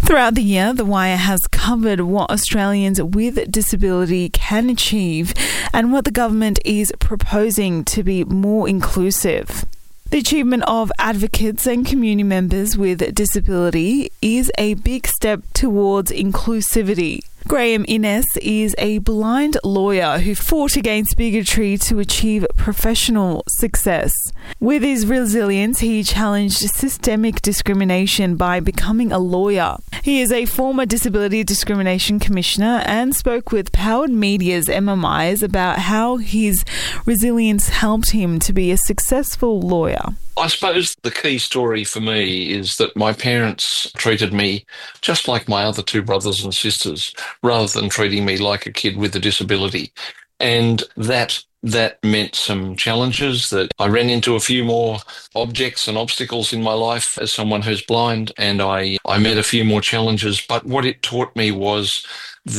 Throughout the year, The Wire has covered what Australians with disability can achieve and what the government is proposing to be more inclusive. The achievement of advocates and community members with disability is a big step towards inclusivity. Graham Innes is a blind lawyer who fought against bigotry to achieve professional success. With his resilience, he challenged systemic discrimination by becoming a lawyer. He is a former Disability Discrimination Commissioner and spoke with Powered Media's Emma Myers about how his resilience helped him to be a successful lawyer. I suppose the key story for me is that my parents treated me just like my other two brothers and sisters, rather than treating me like a kid with a disability. And that meant some challenges, that I ran into a few more objects and obstacles in my life as someone who's blind, and I met a few more challenges. But what it taught me was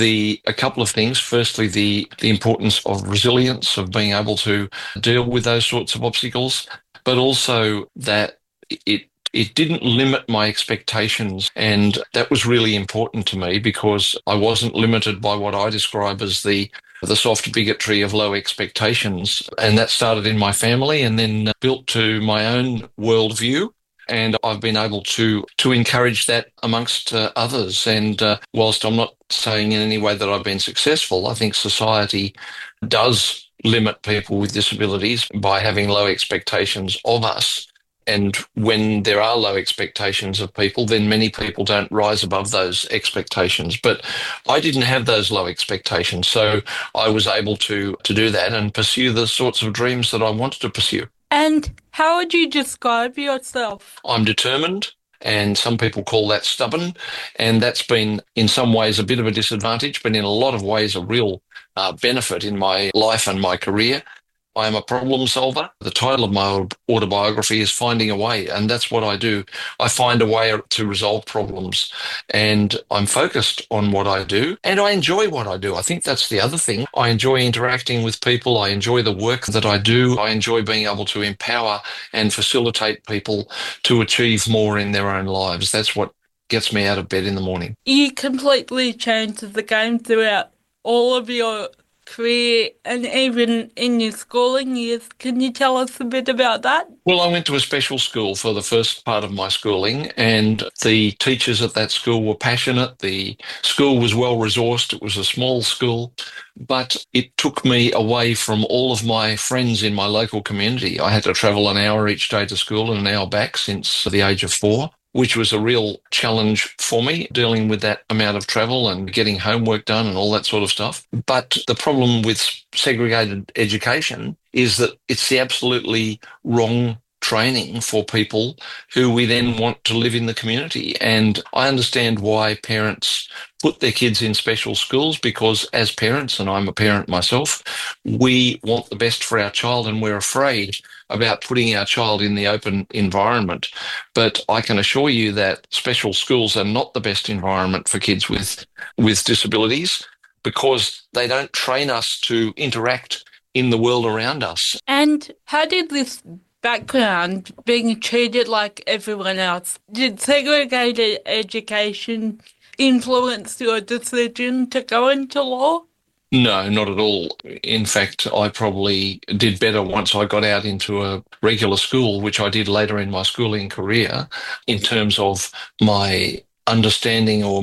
a couple of things. Firstly, the importance of resilience, of being able to deal with those sorts of obstacles, but also that it didn't limit my expectations. And that was really important to me because I wasn't limited by what I describe as the soft bigotry of low expectations. And that started in my family and then built to my own worldview. And I've been able to encourage that amongst others. And whilst I'm not saying in any way that I've been successful, I think society does limit people with disabilities by having low expectations of us. And when there are low expectations of people, then many people don't rise above those expectations. But I didn't have those low expectations, so I was able to do that and pursue the sorts of dreams that I wanted to pursue. And how would you describe yourself? I'm determined, and some people call that stubborn, and that's been in some ways a bit of a disadvantage, but in a lot of ways a real benefit in my life and my career. I am a problem solver. The title of my autobiography is Finding a Way, and that's what I do. I find a way to resolve problems, and I'm focused on what I do, and I enjoy what I do. I think that's the other thing. I enjoy interacting with people. I enjoy the work that I do. I enjoy being able to empower and facilitate people to achieve more in their own lives. That's what gets me out of bed in the morning. You completely changed the game throughout all of your career and even in your schooling years. Can you tell us a bit about that? Well, I went to a special school for the first part of my schooling, and the teachers at that school were passionate. The school was well resourced. It was a small school, but it took me away from all of my friends in my local community. I had to travel an hour each day to school and an hour back since the age of 4. Which was a real challenge for me, dealing with that amount of travel and getting homework done and all that sort of stuff. But the problem with segregated education is that it's the absolutely wrong training for people who we then want to live in the community. And I understand why parents put their kids in special schools, because as parents, and I'm a parent myself, we want the best for our child and we're afraid about putting our child in the open environment. But I can assure you that special schools are not the best environment for kids with disabilities, because they don't train us to interact in the world around us. And how did this background, being treated like everyone else, did segregated education influence your decision to go into law? No, not at all. In fact, I probably did better once I got out into a regular school, which I did later in my schooling career, in terms of my understanding or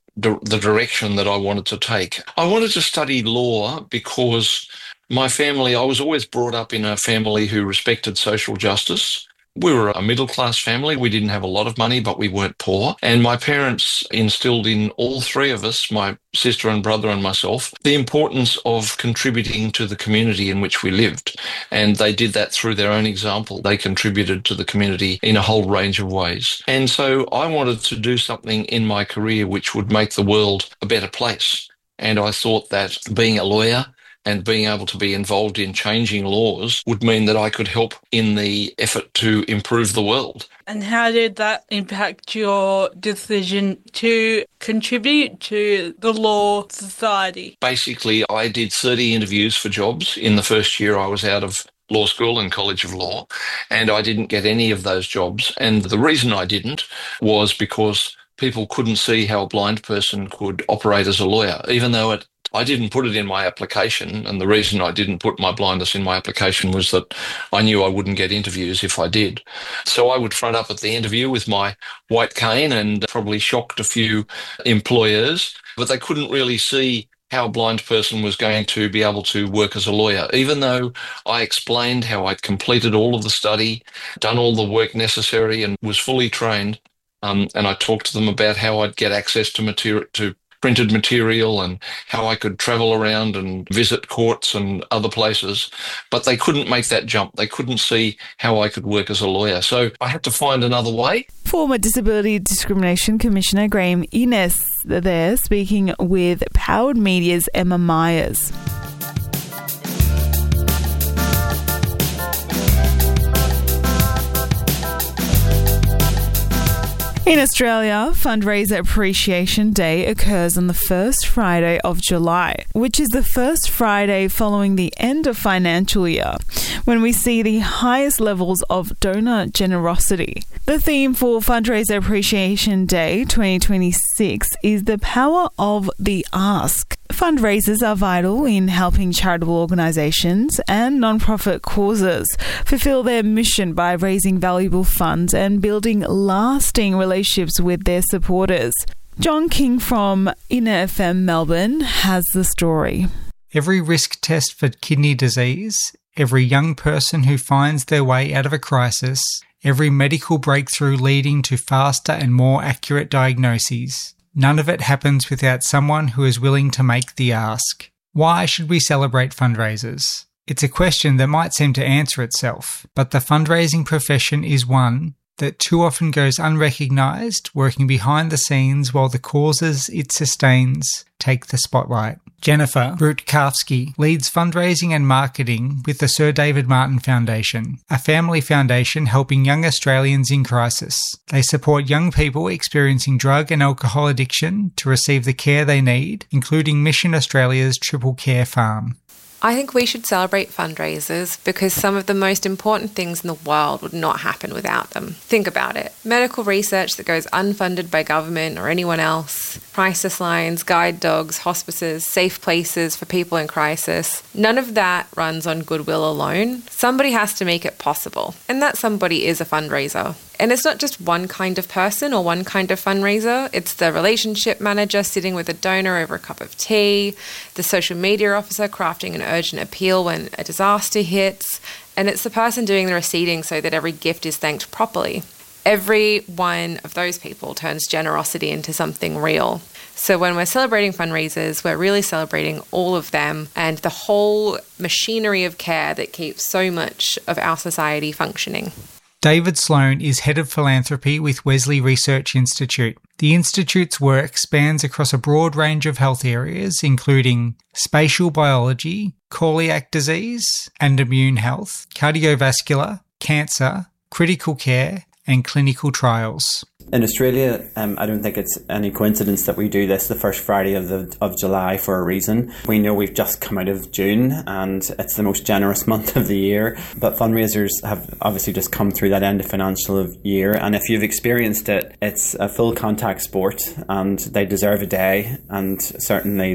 the direction that I wanted to take. I wanted to study law because my family, I was always brought up in a family who respected social justice. We were a middle-class family. We didn't have a lot of money, but we weren't poor. And my parents instilled in all three of us, my sister and brother and myself, the importance of contributing to the community in which we lived. And they did that through their own example. They contributed to the community in a whole range of ways. And so I wanted to do something in my career which would make the world a better place. And I thought that being a lawyer and being able to be involved in changing laws would mean that I could help in the effort to improve the world. And how did that impact your decision to contribute to the Law Society? Basically, I did 30 interviews for jobs in the first year I was out of law school and College of Law, and I didn't get any of those jobs. And the reason I didn't was because people couldn't see how a blind person could operate as a lawyer, even though I didn't put it in my application. And the reason I didn't put my blindness in my application was that I knew I wouldn't get interviews if I did. So I would front up at the interview with my white cane and probably shocked a few employers, but they couldn't really see how a blind person was going to be able to work as a lawyer, even though I explained how I'd completed all of the study, done all the work necessary and was fully trained. And I talked to them about how I'd get access to printed material and how I could travel around and visit courts and other places, but they couldn't make that jump. They couldn't see how I could work as a lawyer. So I had to find another way. Former Disability Discrimination Commissioner Graham Innes there speaking with Powered Media's Emma Myers. In Australia, Fundraiser Appreciation Day occurs on the first Friday of July, which is the first Friday following the end of financial year, when we see the highest levels of donor generosity. The theme for Fundraiser Appreciation Day 2026 is the power of the ask. Fundraisers are vital in helping charitable organisations and non-profit causes fulfil their mission by raising valuable funds and building lasting relationships with their supporters. John King from Inner FM Melbourne has the story. Every risk test for kidney disease, every young person who finds their way out of a crisis, every medical breakthrough leading to faster and more accurate diagnoses. None of it happens without someone who is willing to make the ask. Why should we celebrate fundraisers? It's a question that might seem to answer itself, but the fundraising profession is one that too often goes unrecognised, working behind the scenes while the causes it sustains take the spotlight. Jennifer Rutkowski leads fundraising and marketing with the Sir David Martin Foundation, a family foundation helping young Australians in crisis. They support young people experiencing drug and alcohol addiction to receive the care they need, including Mission Australia's Triple Care Farm. I think we should celebrate fundraisers because some of the most important things in the world would not happen without them. Think about it. Medical research that goes unfunded by government or anyone else, crisis lines, guide dogs, hospices, safe places for people in crisis. None of that runs on goodwill alone. Somebody has to make it possible, and that somebody is a fundraiser. And it's not just one kind of person or one kind of fundraiser. It's the relationship manager sitting with a donor over a cup of tea, the social media officer crafting an urgent appeal when a disaster hits, and it's the person doing the receipting so that every gift is thanked properly. Every one of those people turns generosity into something real. So when we're celebrating fundraisers, we're really celebrating all of them and the whole machinery of care that keeps so much of our society functioning. David Sloan is Head of Philanthropy with Wesley Research Institute. The Institute's work spans across a broad range of health areas, including spatial biology, celiac disease and immune health, cardiovascular, cancer, critical care, and clinical trials. In Australia, I don't think it's any coincidence that we do this the first Friday of July for a reason. We know we've just come out of June and it's the most generous month of the year, but fundraisers have obviously just come through that end of financial year, and if you've experienced it, it's a full contact sport and they deserve a day, and certainly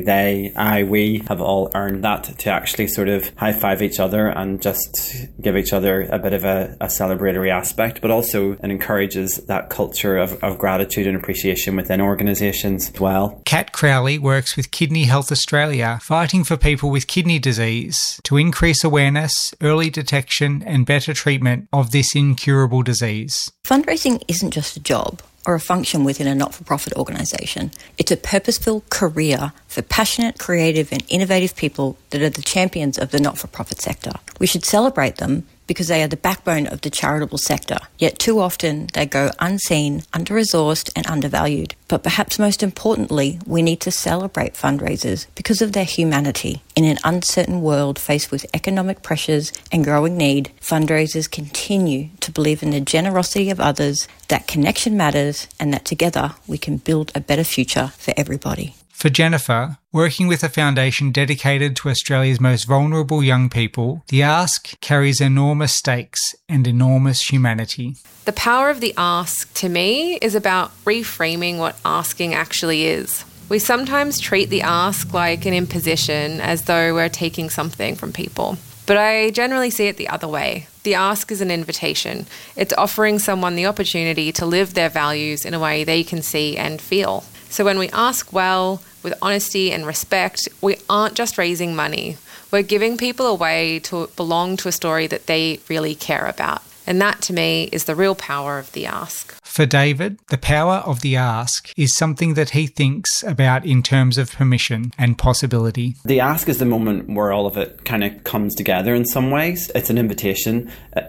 we have all earned that to actually sort of high five each other and just give each other a bit of a celebratory aspect, but also it encourages that culture of gratitude and appreciation within organisations as well. Kat Crowley works with Kidney Health Australia, fighting for people with kidney disease to increase awareness, early detection and better treatment of this incurable disease. Fundraising isn't just a job or a function within a not-for-profit organisation. It's a purposeful career for passionate, creative and innovative people that are the champions of the not-for-profit sector. We should celebrate them because they are the backbone of the charitable sector. Yet too often they go unseen, under-resourced and undervalued. But perhaps most importantly, we need to celebrate fundraisers because of their humanity. In an uncertain world faced with economic pressures and growing need, fundraisers continue to believe in the generosity of others, that connection matters, and that together we can build a better future for everybody. For Jennifer, working with a foundation dedicated to Australia's most vulnerable young people, the ask carries enormous stakes and enormous humanity. The power of the ask, to me, is about reframing what asking actually is. We sometimes treat the ask like an imposition, as though we're taking something from people. But I generally see it the other way. The ask is an invitation. It's offering someone the opportunity to live their values in a way they can see and feel. So when we ask well, with honesty and respect, we aren't just raising money. We're giving people a way to belong to a story that they really care about. And that, to me, is the real power of the ask. For David, the power of the ask is something that he thinks about in terms of permission and possibility. The ask is the moment where all of it kind of comes together in some ways. It's an invitation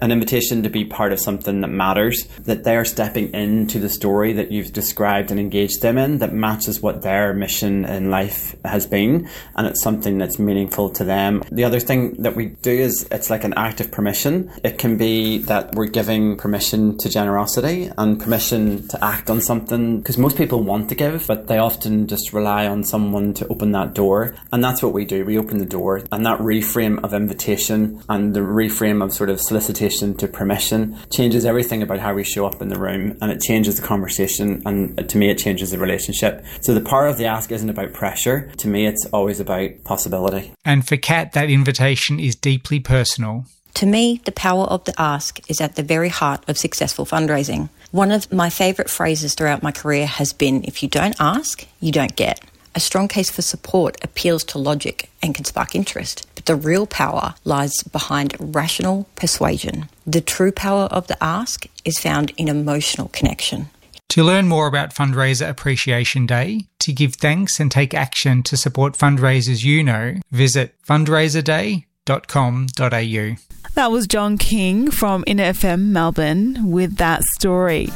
to be part of something that matters, that they're stepping into the story that you've described and engaged them in, that matches what their mission in life has been, and it's something that's meaningful to them. The other thing that we do is it's like an act of permission. It can be that we're giving permission to generosity and permission to act on something, because most people want to give, but they often just rely on someone to open that door, and that's what we do. We open the door, and that reframe of invitation and the reframe of sort of solicitation to permission changes everything about how we show up in the room, and it changes the conversation, and to me it changes the relationship. So the power of the ask isn't about pressure. To me it's always about possibility. And for Kat, that invitation is deeply personal. To me, the power of the ask is at the very heart of successful fundraising. One of my favourite phrases throughout my career has been, if you don't ask, you don't get. A strong case for support appeals to logic and can spark interest, but the real power lies behind rational persuasion. The true power of the ask is found in emotional connection. To learn more about Fundraiser Appreciation Day, to give thanks and take action to support fundraisers you know, visit fundraiserday.com.au. That was John King from Inner FM Melbourne with that story.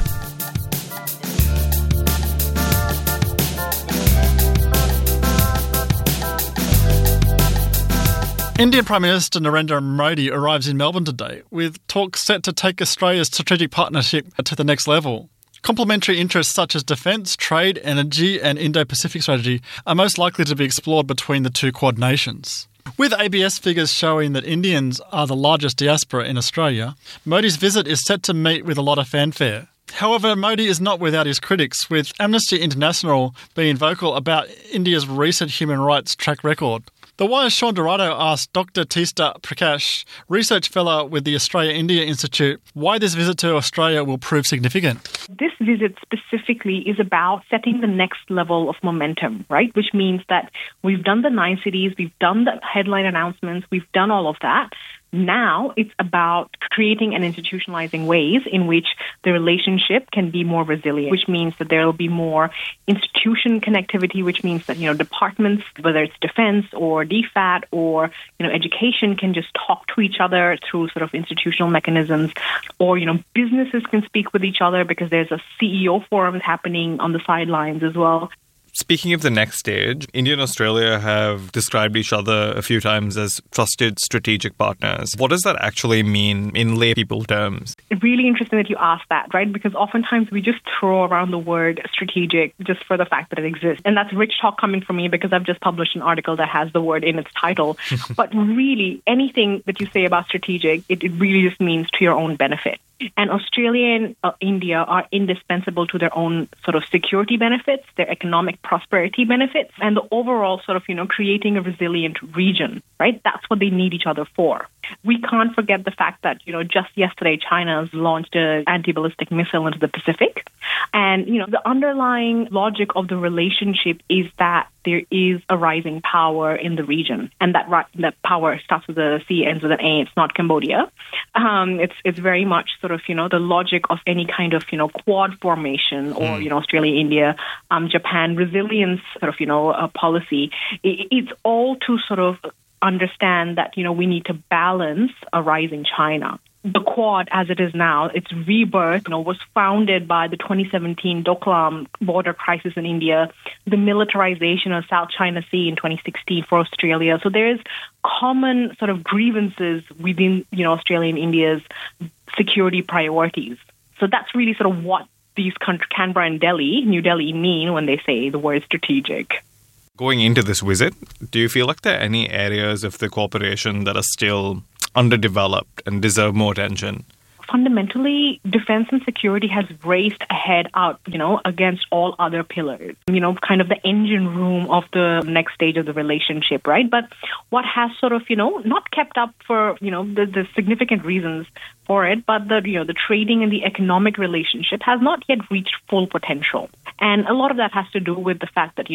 Indian Prime Minister Narendra Modi arrives in Melbourne today, with talks set to take Australia's strategic partnership to the next level. Complementary interests such as defence, trade, energy and Indo-Pacific strategy are most likely to be explored between the two Quad nations. With ABS figures showing that Indians are the largest diaspora in Australia, Modi's visit is set to meet with a lot of fanfare. However, Modi is not without his critics, with Amnesty International being vocal about India's recent human rights track record. The Wire's Sean Dorado asked Dr. Teesta Prakash, research fellow with the Australia-India Institute, why this visit to Australia will prove significant. This visit specifically is about setting the next level of momentum, right? Which means that we've done the 9 cities, we've done the headline announcements, we've done all of that. Now it's about creating and institutionalizing ways in which the relationship can be more resilient, which means that there will be more institution connectivity, which means that, departments, whether it's defense or DFAT or, education, can just talk to each other through sort of institutional mechanisms, or, businesses can speak with each other because there's a CEO forum happening on the sidelines as well. Speaking of the next stage, India and Australia have described each other a few times as trusted strategic partners. What does that actually mean in lay people terms? It's really interesting that you asked that, right? Because oftentimes we just throw around the word strategic just for the fact that it exists. And that's rich talk coming from me because I've just published an article that has the word in its title. But really, anything that you say about strategic, it really just means to your own benefit. And Australia and India are indispensable to their own sort of security benefits, their economic prosperity benefits, and the overall sort of, creating a resilient region, right? That's what they need each other for. We can't forget the fact that, just yesterday, China has launched an anti-ballistic missile into the Pacific. And, the underlying logic of the relationship is that there is a rising power in the region. And that power starts with a C, ends with an A. It's not Cambodia. It's very much sort of, the logic of any kind of, Quad formation or, Australia, India, Japan, resilience sort of, policy. It's all to sort of understand that, we need to balance a rising China. The Quad, as it is now, its rebirth, was founded by the 2017 Doklam border crisis in India, the militarization of South China Sea in 2016 for Australia. So there is common sort of grievances within, Australia and India's security priorities. So that's really sort of what these countries, Canberra and New Delhi, mean when they say the word strategic. Going into this visit, do you feel like there are any areas of the cooperation that are still underdeveloped and deserve more attention? Fundamentally, defense and security has raced ahead out, against all other pillars, kind of the engine room of the next stage of the relationship, right? But what has sort of, not kept up for, the significant reasons for it, but the trading and the economic relationship has not yet reached full potential. And a lot of that has to do with the fact that,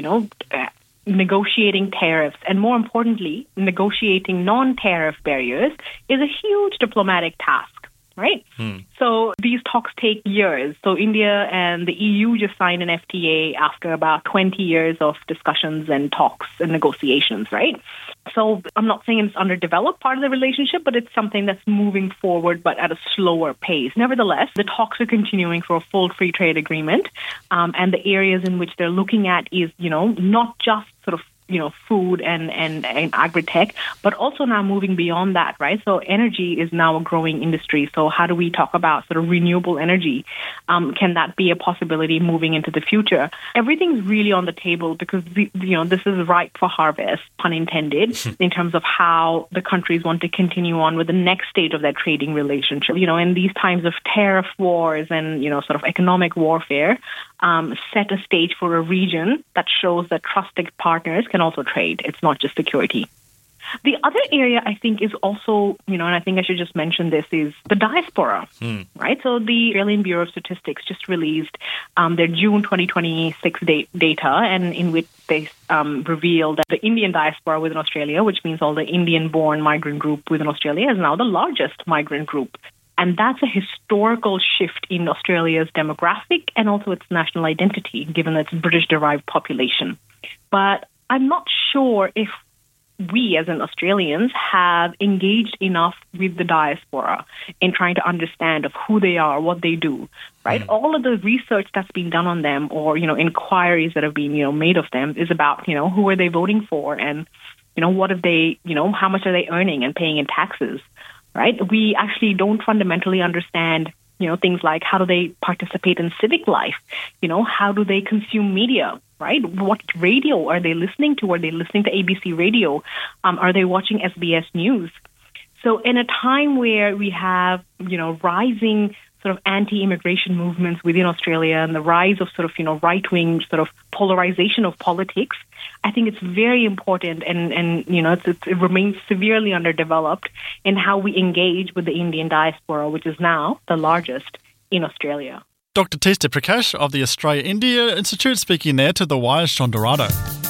negotiating tariffs and, more importantly, negotiating non-tariff barriers is a huge diplomatic task. Right? So these talks take years. So India and the EU just signed an FTA after about 20 years of discussions and talks and negotiations, right? So I'm not saying it's underdeveloped part of the relationship, but it's something that's moving forward, but at a slower pace. Nevertheless, the talks are continuing for a full free trade agreement. And the areas in which they're looking at is, not just sort of food and agri-tech, but also now moving beyond that, right? So energy is now a growing industry. So how do we talk about sort of renewable energy? Can that be a possibility moving into the future? Everything's really on the table because, this is ripe for harvest, pun intended, in terms of how the countries want to continue on with the next stage of their trading relationship. In these times of tariff wars and, sort of economic warfare, set a stage for a region that shows that trusted partners can also trade. It's not just security. The other area I think is also, and I think I should just mention this, is the diaspora, right? So the Australian Bureau of Statistics just released their June 2026 data, and in which they revealed that the Indian diaspora within Australia, which means all the Indian-born migrant group within Australia, is now the largest migrant group. And that's a historical shift in Australia's demographic and also its national identity, given its British-derived population. But I'm not sure if we, as in Australians, have engaged enough with the diaspora in trying to understand of who they are, what they do, right? All of the research that's been done on them or, inquiries that have been, made of them is about, who are they voting for and, what have they, how much are they earning and paying in taxes, right? We actually don't fundamentally understand, things like how do they participate in civic life? How do they consume media, right? What radio are they listening to? Are they listening to ABC radio? Are they watching SBS News? So in a time where we have, rising sort of anti-immigration movements within Australia and the rise of sort of, right-wing sort of polarization of politics, I think it's very important and it remains severely underdeveloped in how we engage with the Indian diaspora, which is now the largest in Australia. Dr. Teesta Prakash of the Australia-India Institute speaking there to The Wire's Sean Dorado.